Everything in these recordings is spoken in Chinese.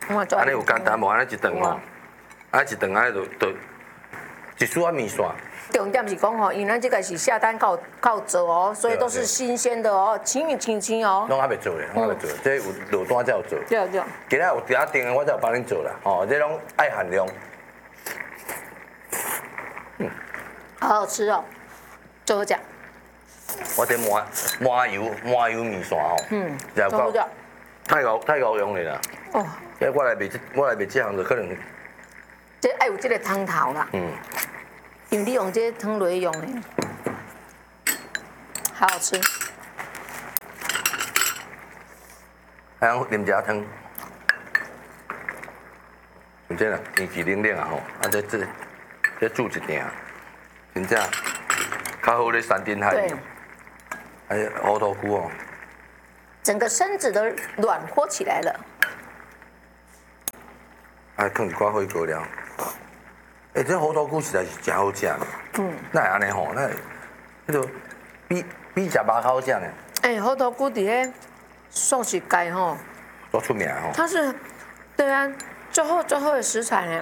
安尼有简单无？安尼一顿吼，安尼一顿安尼就一束啊面线。 重点是讲吼，因为咱这个是下单靠做哦，所以都是新鲜的哦，清哦。 拢还袂做咧，拢还袂做，这有落单才有做。 对对。 今日有第一订，我才有帮恁做啦。哦，这拢爱含量。 好好吃哦，最好食。 我这麻油面线吼， 最好食。 太高用的啦。 哦。 我来卖这项就可能。 这爱有这个汤头啦。因为你用这汤来用的，好好吃。 还要啉一下汤，有这啦，天气冷冷啊吼，啊这煮一定，真正较好咧山珍海味。哎，猴头菇哦， 整个身子都暖和起来了。 还放一寡火锅料。这猴头菇实在是真好食。那会安尼吼，那就比食肉口好食呢。 猴头菇伫咧素食界吼， 多出名吼。 它是，对啊，最后的食材呢。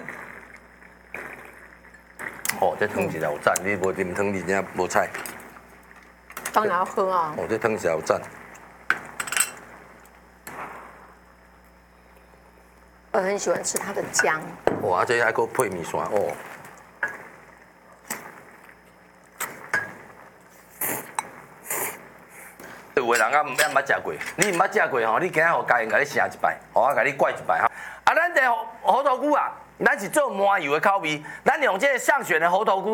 哦，这汤实在有赞，你无啉汤，你真正无菜。 当然要喝啊。 哦，这汤实在有赞。 我很喜欢吃它的姜。 哇，这还够配面线哦。有个人啊，毋捌食过，你毋捌食过吼，你今仔互家人甲你盛一摆，互我甲你灌一摆哈。啊，咱这猴头菇啊，咱是做麻油的口味，咱用这个上选的猴头菇。